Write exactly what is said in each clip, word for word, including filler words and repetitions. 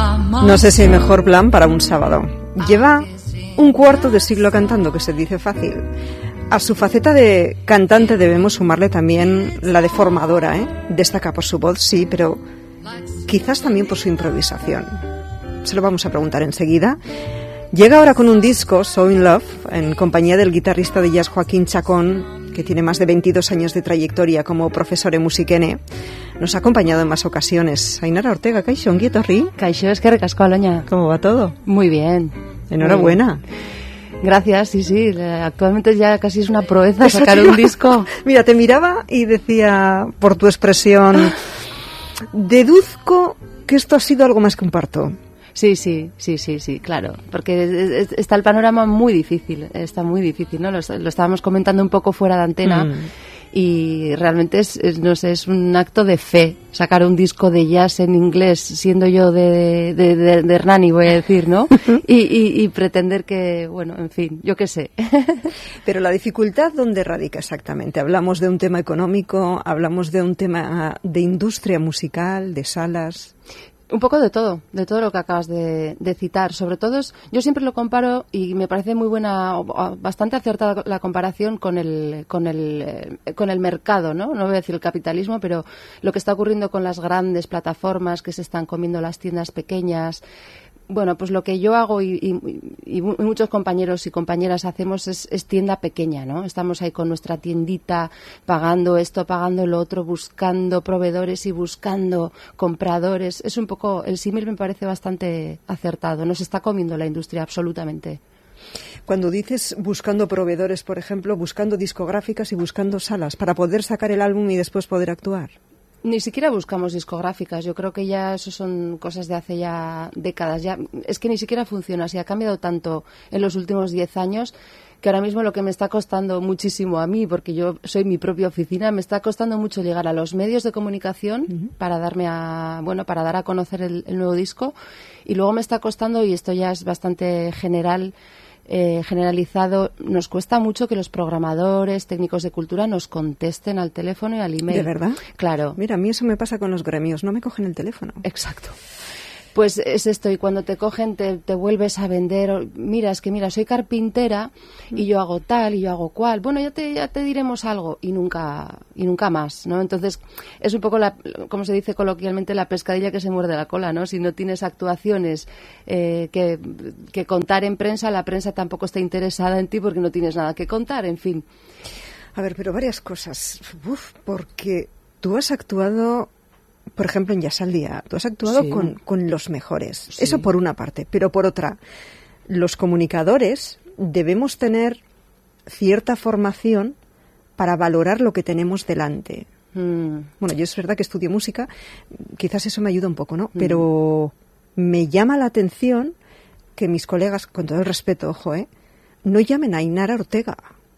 No sé si hay mejor plan para un sábado. Lleva un cuarto de siglo cantando, que se dice fácil. A su faceta de cantante debemos sumarle también la de formadora, ¿eh? Destaca por su voz, sí, pero quizás también por su improvisación. Se lo vamos a preguntar enseguida. Llega ahora con un disco, So in Love, en compañía del guitarrista de jazz Joaquín Chacón, que tiene más de veintidós años de trayectoria como profesor en musiquene. Nos ha acompañado en más ocasiones. Ainara Ortega, kaixo, ongi etorri. Kaixo, eskerrik asko, Aloña. ¿Cómo va todo? Muy bien. Enhorabuena. Muy bien. Gracias, sí, sí. Actualmente ya casi es una proeza sacar un disco. Mira, te miraba y decía, por tu expresión, deduzco que esto ha sido algo más que un parto. Sí, sí, sí, sí, sí, claro, porque está el panorama muy difícil, está muy difícil, ¿no? Lo, lo estábamos comentando un poco fuera de antena mm. y realmente es, es, no sé, es un acto de fe sacar un disco de jazz en inglés, siendo yo de, de, de, de Hernani, voy a decir, ¿no? y, y, y pretender que, bueno, en fin, yo qué sé. Pero la dificultad, ¿dónde radica exactamente? Hablamos de un tema económico, hablamos de un tema de industria musical, de salas. Un poco de todo, de todo lo que acabas de, de citar. Sobre todo, es, yo siempre lo comparo y me parece muy buena, bastante acertada la comparación con el, con el, con el mercado, ¿no? No voy a decir el capitalismo, pero lo que está ocurriendo con las grandes plataformas que se están comiendo las tiendas pequeñas. Bueno, pues lo que yo hago y, y, y muchos compañeros y compañeras hacemos es, es tienda pequeña, ¿no? Estamos ahí con nuestra tiendita, pagando esto, pagando lo otro, buscando proveedores y buscando compradores. Es un poco, el símil me parece bastante acertado. Nos está comiendo la industria absolutamente. Cuando dices buscando proveedores, por ejemplo, buscando discográficas y buscando salas para poder sacar el álbum y después poder actuar. Ni siquiera buscamos discográficas. Yo creo que ya eso son cosas de hace ya décadas. Ya es que ni siquiera funciona así. Ha cambiado tanto en los últimos diez años que ahora mismo lo que me está costando muchísimo a mí, porque yo soy mi propia oficina, me está costando mucho llegar a los medios de comunicación uh-huh. para darme a, bueno, para dar a conocer el, el nuevo disco, y luego me está costando, y esto ya es bastante general, Eh, generalizado, nos cuesta mucho que los programadores, técnicos de cultura nos contesten al teléfono y al email. ¿De verdad? Claro. Mira, a mí eso me pasa con los gremios, no me cogen el teléfono. Exacto. Pues es esto, y cuando te cogen te, te vuelves a vender, mira, es que mira, soy carpintera y yo hago tal y yo hago cual, bueno, ya te, ya te diremos algo, y nunca y nunca más, ¿no? Entonces es un poco, la, como se dice coloquialmente, la pescadilla que se muerde la cola, ¿no? Si no tienes actuaciones eh, que, que contar en prensa, la prensa tampoco está interesada en ti porque no tienes nada que contar, en fin. A ver, pero varias cosas, Uf, porque tú has actuado, por ejemplo, en Jazz al Día, tú has actuado sí. con, con los mejores. Sí. Eso por una parte. Pero por otra, los comunicadores debemos tener cierta formación para valorar lo que tenemos delante. Mm. Bueno, yo es verdad que estudio música, quizás eso me ayuda un poco, ¿no? Mm. Pero me llama la atención que mis colegas, con todo el respeto, ojo, ¿eh? no llamen a Ainara Ortega.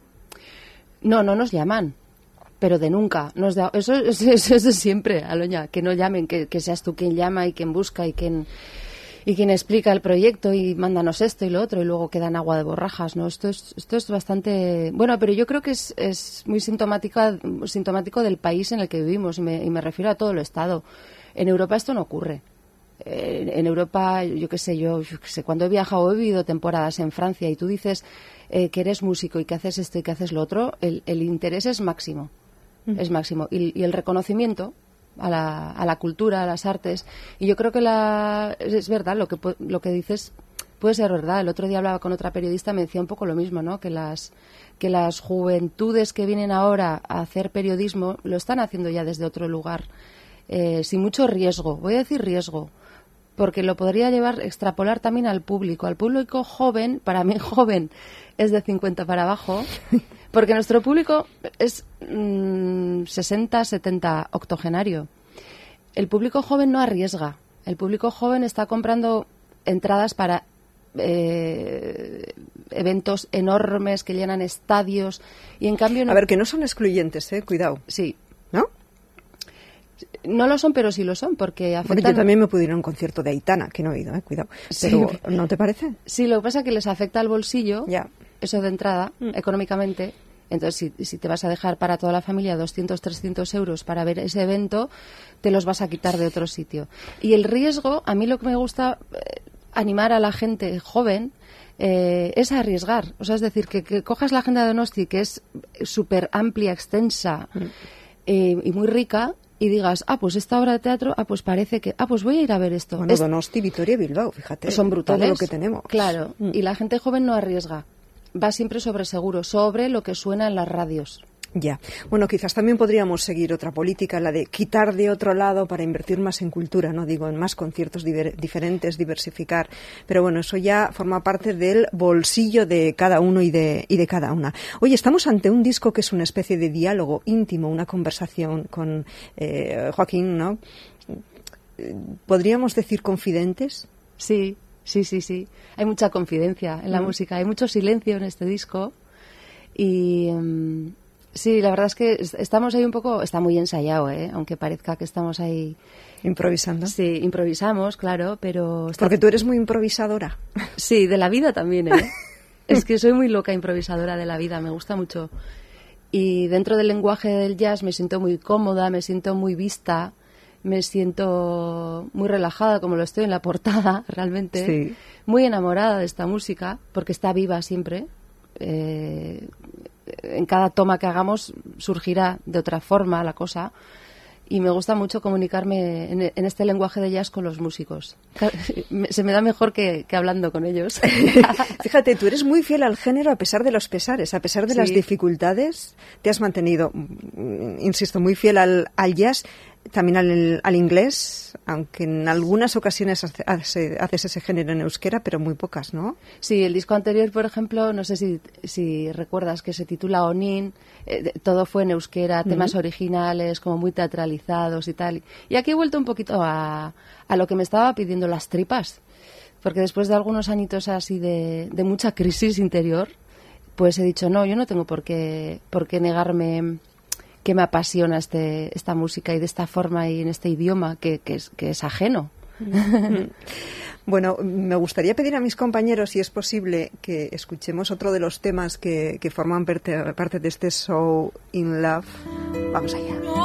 No, no nos llaman. Pero de nunca. Nos da, eso, eso, eso es de siempre, Aloña, que no llamen, que, que seas tú quien llama y quien busca y quien, y quien explica el proyecto y mándanos esto y lo otro, y luego quedan agua de borrajas, ¿no? Esto es, esto es bastante... Bueno, pero yo creo que es, es muy sintomático, sintomático del país en el que vivimos, y me, y me refiero a todo el Estado. En Europa esto no ocurre. Eh, en Europa, yo qué sé, yo, yo qué sé, cuando he viajado, he vivido temporadas en Francia, y tú dices eh, que eres músico y que haces esto y que haces lo otro, el, el interés es máximo. Es máximo. Y, y el reconocimiento a la, a la cultura, a las artes. Y yo creo que la, es verdad, lo que, lo que dices puede ser verdad. El otro día hablaba con otra periodista, me decía un poco lo mismo, ¿no? Que las, que las juventudes que vienen ahora a hacer periodismo lo están haciendo ya desde otro lugar, eh, sin mucho riesgo. Voy a decir riesgo, porque lo podría llevar, extrapolar también al público. Al público joven, para mí joven es de cincuenta para abajo, porque nuestro público es mmm, sesenta, setenta octogenario. El público joven no arriesga. El público joven está comprando entradas para eh, eventos enormes que llenan estadios, y en cambio... No... A ver, que no son excluyentes, ¿eh? Cuidado. Sí. ¿No? No lo son, pero sí lo son, porque afectan... Bueno, yo también me pude ir a un concierto de Aitana, que no he ido, eh, cuidado. Pero, sí. ¿no te parece? Sí, lo que pasa es que les afecta al bolsillo, ya. eso de entrada, mm. económicamente, Entonces, si, si te vas a dejar para toda la familia doscientos, trescientos euros para ver ese evento, te los vas a quitar de otro sitio. Y el riesgo, a mí lo que me gusta eh, animar a la gente joven eh, es a arriesgar. O sea, es decir, que, que cojas la agenda de Donosti, que es súper amplia, extensa eh, y muy rica, y digas, ah, pues esta obra de teatro, ah, pues parece que, ah, pues voy a ir a ver esto. Bueno, es, Donosti, Vitoria y Bilbao, fíjate. Son brutales. Todo lo que tenemos. Claro, mm. y la gente joven no arriesga. Va siempre sobre seguro, sobre lo que suena en las radios. Ya. Bueno, quizás también podríamos seguir otra política, la de quitar de otro lado para invertir más en cultura, no digo en más conciertos diver- diferentes, diversificar. Pero bueno, eso ya forma parte del bolsillo de cada uno y de, y de cada una. Oye, estamos ante un disco que es una especie de diálogo íntimo, una conversación con eh, Joaquín, ¿no? ¿Podríamos decir confidentes? Sí. Sí, sí, sí. Hay mucha confidencia en la mm. música, hay mucho silencio en este disco y um, sí, la verdad es que estamos ahí un poco, está muy ensayado, ¿eh? Aunque parezca que estamos ahí improvisando. Sí, improvisamos, claro, pero está... Porque tú eres muy improvisadora. Sí, de la vida también, ¿eh? Es que soy muy loca improvisadora de la vida, me gusta mucho. Y dentro del lenguaje del jazz me siento muy cómoda, me siento muy vista. Me siento muy relajada, como lo estoy en la portada, realmente. Sí. Muy enamorada de esta música, porque está viva siempre. Eh, en cada toma que hagamos surgirá de otra forma la cosa. Y me gusta mucho comunicarme en, en este lenguaje de jazz con los músicos. Se me da mejor que, que hablando con ellos. Fíjate, tú eres muy fiel al género a pesar de los pesares, a pesar de sí. las dificultades. Te has mantenido, insisto, muy fiel al, al jazz. También al, al inglés, aunque en algunas ocasiones hace, hace, haces ese género en euskera, pero muy pocas, ¿no? Sí, el disco anterior, por ejemplo, no sé si, si recuerdas, que se titula Onin, eh, todo fue en euskera, uh-huh. temas originales, como muy teatralizados y tal. Y aquí he vuelto un poquito a, a lo que me estaba pidiendo las tripas, porque después de algunos añitos así de, de mucha crisis interior, pues he dicho, no, yo no tengo por qué, por qué negarme... que me apasiona este, esta música y de esta forma y en este idioma que, que, es, que es ajeno. Bueno, me gustaría pedir a mis compañeros, si es posible, que escuchemos otro de los temas que, que forman parte, parte de este show In Love. Vamos allá.